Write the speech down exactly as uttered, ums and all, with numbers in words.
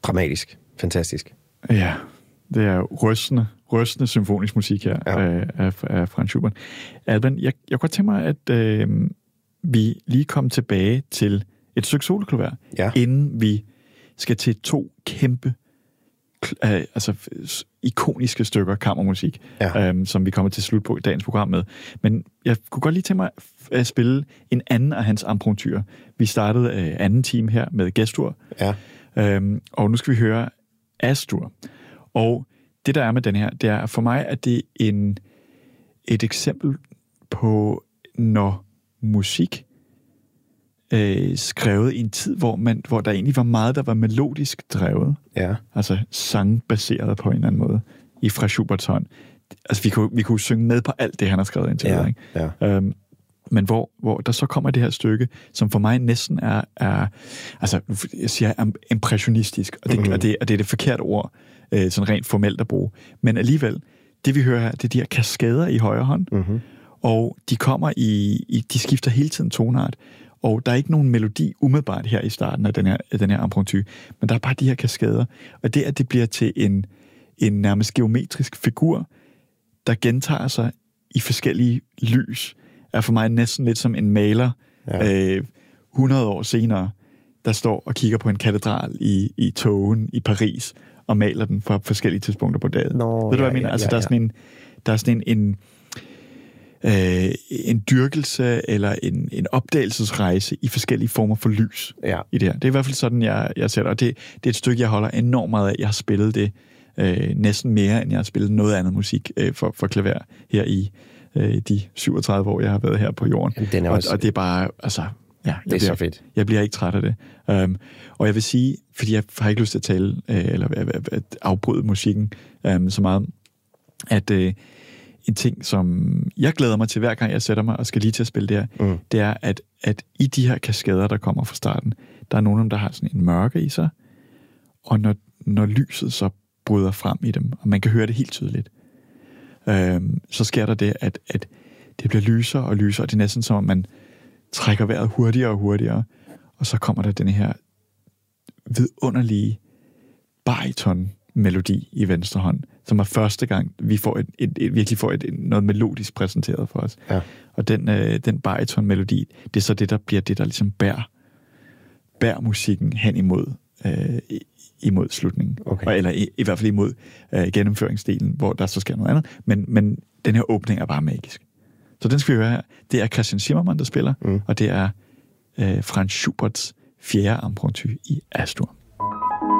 Dramatisk. Fantastisk. Ja, det er rystende, rystende symfonisk musik her ja. af, af, af Franz Schubert. Alban, jeg, jeg kunne godt tænke mig, at øh, vi lige kommer tilbage til et stykke soloklaver, ja. inden vi skal til to kæmpe, øh, altså ikoniske stykker kammermusik, ja. øh, som vi kommer til slut på i dagens program med. Men jeg kunne godt lige tænke mig at spille en anden af hans impromptuer. Vi startede øh, anden time her med Gestur, ja. øh, og nu skal vi høre Astur. Og det, der er med den her, det er for mig, at det er en, et eksempel på, når musik øh, skrevet i en tid, hvor, man, hvor der egentlig var meget, der var melodisk drevet. Ja. Altså sangbaseret på en eller anden måde, i fra Schuberts hånd. Altså, vi kunne, vi kunne synge med på alt det, han har skrevet indtil videre, ikke? Ja. Øhm, men hvor, hvor der så kommer det her stykke, som for mig næsten er, er altså, jeg siger impressionistisk, og det, mm-hmm. og det, og det er det forkerte ord, øh, sådan rent formelt at bruge. Men alligevel, det vi hører her, det er de her kaskader i højre hånd, mm-hmm. og de kommer i, i, de skifter hele tiden tonart, og der er ikke nogen melodi umiddelbart her i starten af den her, af den her impromptu, men der er bare de her kaskader, og det, at det bliver til en, en nærmest geometrisk figur, der gentager sig i forskellige lys, er for mig næsten lidt som en maler ja. øh, hundrede år senere, der står og kigger på en katedral i, i togen i Paris, og maler den fra forskellige tidspunkter på dagen. Nå, Ved du, ja, hvad jeg mener? Ja, altså, ja, der er sådan en, der er sådan en, en, øh, en dyrkelse, eller en, en opdagelsesrejse i forskellige former for lys ja. i det her. Det er i hvert fald sådan, jeg, jeg ser det, og det, det er et stykke, jeg holder enormt meget af. Jeg har spillet det øh, næsten mere, end jeg har spillet noget andet musik øh, for, for klaver her i øh, de syvogtredive år, jeg har været her på jorden. Jamen, den er også... og, og det er bare, altså... Ja, det er bliver, så fedt. Jeg bliver ikke træt af det. Um, og jeg vil sige, fordi jeg har ikke lyst til at tale, øh, eller at, at afbryde musikken um, så meget, at øh, en ting, som jeg glæder mig til hver gang, jeg sætter mig og skal lige til at spille det her, mm. det er, at, at i de her kaskader, der kommer fra starten, der er nogle af dem, der har sådan en mørke i sig, og når, når lyset så bryder frem i dem, og man kan høre det helt tydeligt, um, så sker der det, at, at det bliver lysere og lysere, og det er næsten som om man trækker vejret hurtigere og hurtigere, og så kommer der den her vidunderlige bariton-melodi i venstre hånd, som er første gang, vi får et, et, et, virkelig får et, noget melodisk præsenteret for os. Ja. Og den, øh, den bariton-melodi, det er så det, der bliver det, der ligesom bærer, bærer musikken hen imod, øh, imod slutningen. Okay. Og, eller i, i hvert fald imod øh, gennemføringsdelen, hvor der så sker noget andet. Men, men den her åbning er bare magisk. Så den skal vi høre her. Det er Christian Zimmermann, der spiller, mm. og det er øh, Franz Schuberts fjerde impromptu i Astur.